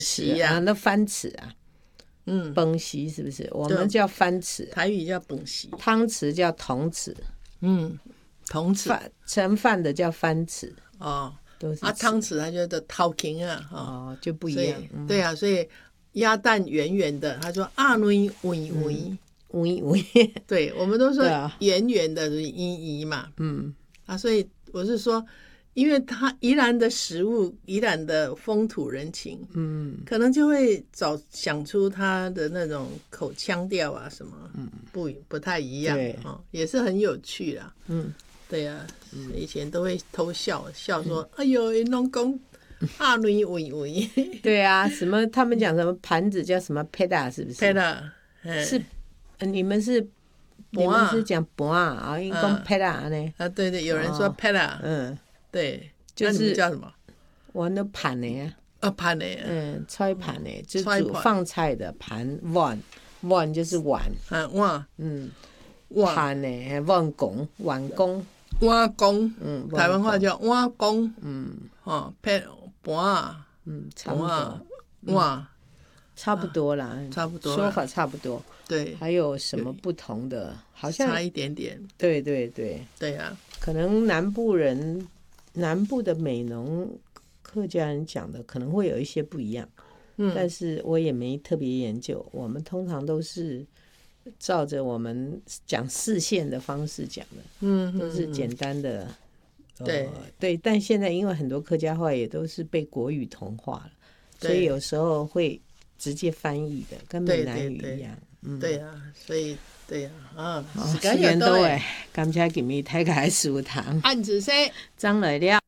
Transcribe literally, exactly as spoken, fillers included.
匙啊，那翻匙啊，嗯，崩席是不是？我们叫翻匙， 台语叫崩席， 汤匙叫铜匙， 嗯，铜匙， 盛饭的叫翻匙， 哦， 都是啊，汤匙它就叫掏羹啊， 哦，就不一样， 嗯、对啊，所以鸭蛋圆圆的，他说啊软微微。 微微， 对，我们都说圆圆的是宜宜嘛，嗯啊，所以我是说，因为它宜兰的食物，宜兰的风土人情，嗯，可能就会找想出它的那种口腔调啊什么，嗯，不不太一样，哦，也是很有趣啦，嗯，对呀、啊，嗯、以前都会偷笑笑说，嗯、哎呦，弄公啊软微微， 对啊，什么他们讲什么盘子叫什么 peda 是不是 peda 是。你们是你们是讲盘啊，因为讲 peda 呢？ 啊，对对，有人说 peda，嗯，对，就是叫什么？ 我那盘的呀， 啊盘的， 嗯，菜盘的，就是煮放菜的盘碗，碗就是碗， 嗯碗， 嗯，盘的碗公碗公碗公，嗯，台湾话叫碗公，嗯，哦 ped 盘， 嗯，差不多碗。 差不多啦， 差不多， 说法差不多。 对， 还有什么不同的？好像差一点点。 对对对， 对啊， 可能南部人、南部的美浓客家人讲的可能会有一些不一样，嗯，但是我也没特别研究。我们通常都是照着我们讲四县的方式讲的，嗯，都是简单的。 对、 呃、对，但现在因为很多客家话也都是被国语同化了，所以有时候会直接翻译的，跟闽南语一样。 嗯，对啊，所以对啊，啊， 時間又到誒，感謝今日大家收聽。 按子說， 張來了。